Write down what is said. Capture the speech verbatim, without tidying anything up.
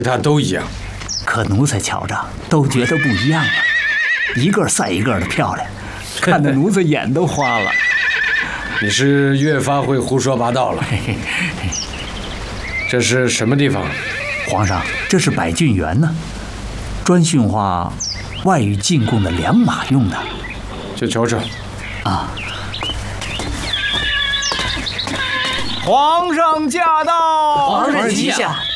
他都一样。 可奴才瞧着都觉得不一样啊，一个赛一个的漂亮，看得奴才眼都花了。 你是越发会胡说八道了。这是什么地方？ 皇上，这是百郡园呢，专驯化外域进贡的良马用的。 去瞅瞅。 啊！ 皇上驾到！ 皇上吉祥！